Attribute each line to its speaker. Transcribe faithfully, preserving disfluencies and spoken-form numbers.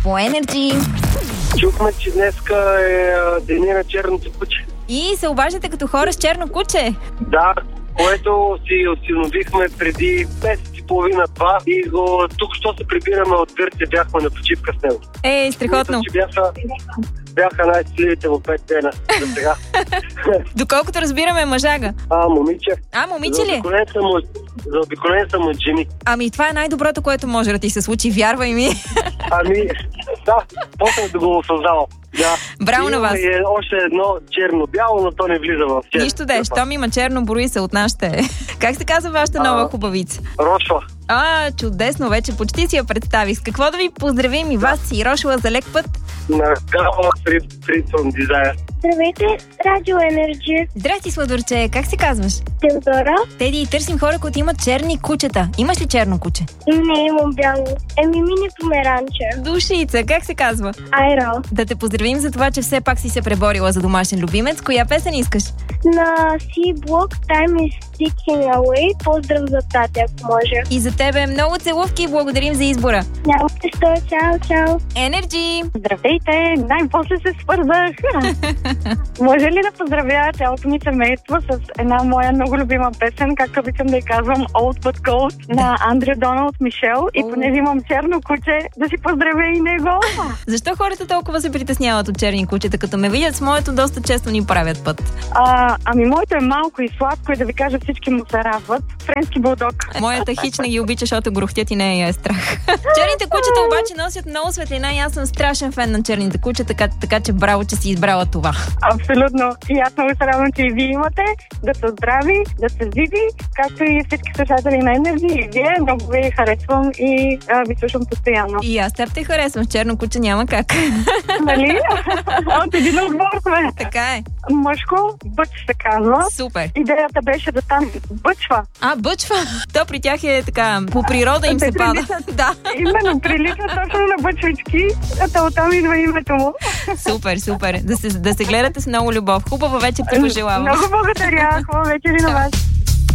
Speaker 1: по Energy.
Speaker 2: Чухме, че днеска е деня на черното куче.
Speaker 1: И се обаждате като хора с черно куче.
Speaker 2: Да, което си осиновихме преди месец и половина-два и го тук, що се прибираме от Гърция, бяхме на почивка с него.
Speaker 1: Ей, страхотно.
Speaker 2: Мисля, че бяха, бяха най-щастливите му пет дена за сега.
Speaker 1: Доколкото разбираме, мъжага.
Speaker 2: А, момиче.
Speaker 1: А, момиче ли?
Speaker 2: Заобиколен съм от, заобиколен съм от жени.
Speaker 1: Ами това е най-доброто, което може да ти се случи, вярвай ми.
Speaker 2: Ами, да, после да го осъзнавам. Да.
Speaker 1: Браво на вас.
Speaker 2: Е още едно черно-бяло, но то не влиза в черно.
Speaker 1: Нищо да е, щом има черно, брои се от нашите. Как се казва вашата
Speaker 2: а,
Speaker 1: нова хубавица?
Speaker 2: Рошла.
Speaker 1: А, чудесно, вече почти си я представих. С какво да ви поздравим и вас и Рошла за лек път?
Speaker 2: На Гала Фридсон Дизайр.
Speaker 3: Здравейте, Радио Енерджи.
Speaker 1: Здрасти, сладурче, как се казваш?
Speaker 3: Теодора.
Speaker 1: Теди, търсим хора, които имат черни кучета. Имаш ли черно куче?
Speaker 3: Не, имам бяло. Еми, мини померанче.
Speaker 1: Душица, как се казва?
Speaker 3: Айро.
Speaker 1: Да те поздравим за това, че все пак си се преборила за домашен любимец. Коя песен искаш?
Speaker 3: На C-Block Time is Ticking Away. Поздрав за тати, ако може.
Speaker 1: И за тебе много целувки и благодарим за избора.
Speaker 3: Няма сто, чао, чао.
Speaker 1: Energy!
Speaker 4: Здравейте, най-после се свързах. Може ли да поздравя цялото ми семейство с една моя много любима песен, както обичам да я казвам, Old But Gold, на Андрю Доналд Мишел. И понеже имам черно куче, да си поздравя и него.
Speaker 1: Защо хората толкова се притесняват от черни кучета? Като ме видят с моето, доста често ни правят път.
Speaker 4: А, ами моето е малко и сладко и да ви кажа, всички му се радват. Френски булдог.
Speaker 1: Моята хич не ги обича, защото грохтят и не я е страх. Черните кучета обаче носят много светлина и аз съм страшен фен на черните кучета, така, така че браво, че си избрала това.
Speaker 4: Абсолютно. И аз много се радвам, че и вие имате. Да са здрави, да са живи, както и всички слушатели на Енерджи. И вие, много ви харесвам и а, ви слушам постоянно.
Speaker 1: И аз теб те харесвам. Черно куче няма как.
Speaker 4: Нали? От един отбор сме.
Speaker 1: Така е.
Speaker 4: Мъжко, бъч се казва.
Speaker 1: Супер.
Speaker 4: Идеята беше да там бъчва.
Speaker 1: А, бъчва. То при тях е така, по природа им
Speaker 4: Те
Speaker 1: се пада.
Speaker 4: приличат.
Speaker 1: Да.
Speaker 4: Именно, прилича точно на бъчвички, а то оттам идва името му.
Speaker 1: Супер, супер. Да се, да се гледате с много любов. Хубава вечер те пожелавам.
Speaker 4: Много благодаря. Хубава вечер и на вас.